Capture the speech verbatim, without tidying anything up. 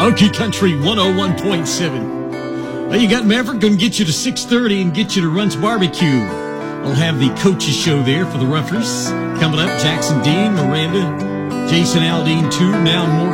Okie Country one oh one point seven. Well, you got Maverick going to get you to six thirty and get you to Runts Barbecue. We'll have the coaches show there for the Ruffers. Coming up, Jackson Dean, Miranda, Jason Aldean, too, now more.